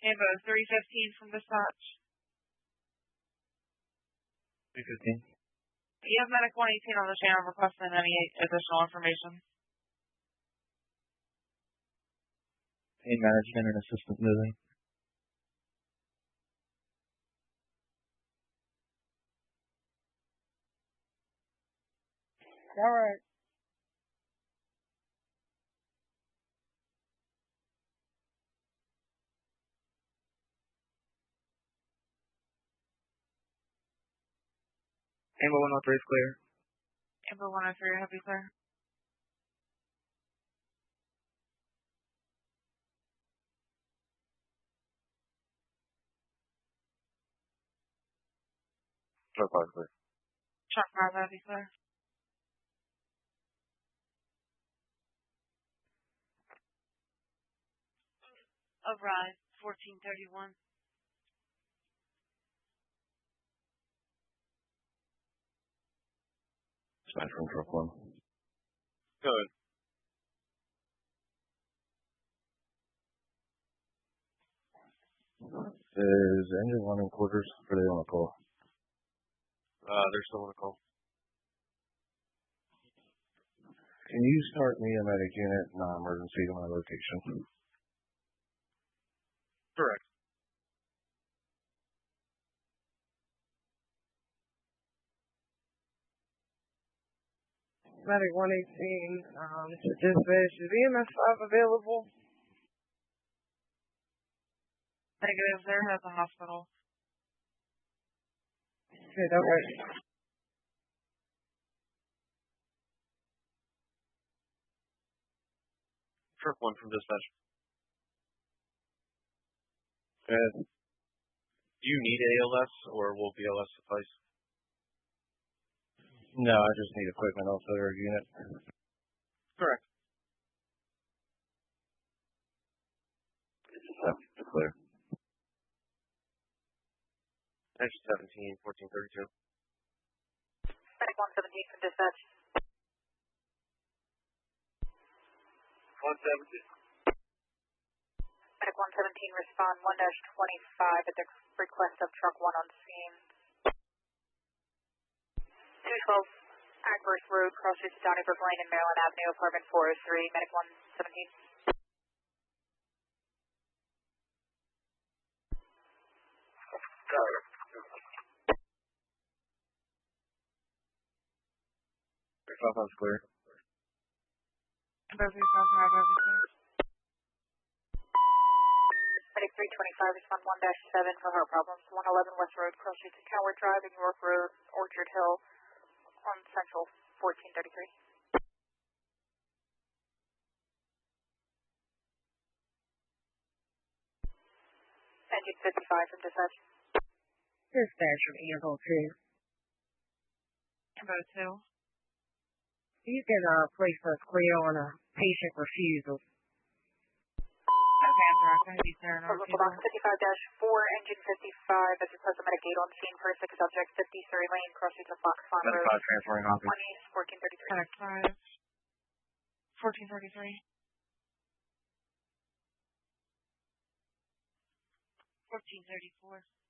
Ambo 315 from dispatch. 315. You have medic 118 on the channel requesting any additional information. Pain management and assistant living. All right. Amber 103 is clear. Amber 103, have you clear? Truck 5 clear. Truck 5, have you clear? Arrive 1431. Dispatch from truck 1. Good. Is engine 1 in quarters? Or are they on a call? They're still on a call. Can you start me a medic unit non-emergency to my location? Correct. Medic 118, to dispatch. Is EMS 5 available? Negative, there has a hospital. Okay, all right. Truck 1 from dispatch. Do you need ALS or will BLS suffice? No, I just need equipment off their unit. Correct. That's clear. Engine 17, 1432. Medic 117 from dispatch. 117. Medic 117 respond 1-25 at the request of truck 1 on scene. 212 Agworth Road, cross streets of Donnybrook Lane and Maryland Avenue, apartment 403, Medic 117. Truck 1's clear. Ambo 355, have you clear? Medic 325 respond 1-7 for heart problems. 111 West Road, cross streets of Coward Drive and York Road, Orchard Hill on Central 1433. Engine 55 from dispatch. Dispatch from Ambo 2. Ambo 2. You can place us clear on a patient refusal. Okay, Amber, have you clear? Local box 55-4, engine 55, as request of medic 8 on scene for a sick subject, 53 lane, cross streets of Fox Farm Road. Medic 5 transferring office. 1433. Medic 5. 1433. 1434.